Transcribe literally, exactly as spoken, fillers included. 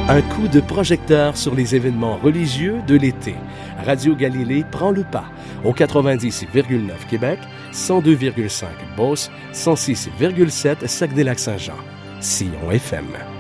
Un coup de projecteur sur les événements religieux de l'été. Radio Galilée prend le pas au quatre-vingt-dix virgule neuf Québec, cent deux virgule cinq Beauce, cent six virgule sept Saguenay-Lac-Saint-Jean. Sillon F M.